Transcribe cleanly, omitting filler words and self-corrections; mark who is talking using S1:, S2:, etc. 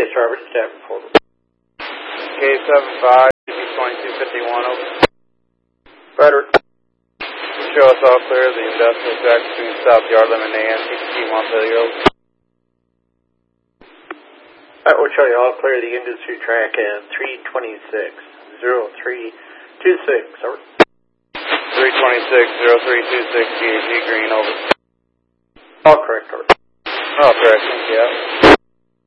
S1: Robert, staff report.
S2: K75, 2251, over.
S1: Roger.
S2: Show us all clear of the industrial track between South Yard Limit and AMTC Montpelier, over.
S1: We'll show you all clear of the industry track at 326-0326, over.
S2: 326-0326, GAG Green, over.
S1: All correct, over.
S2: All correct, yeah.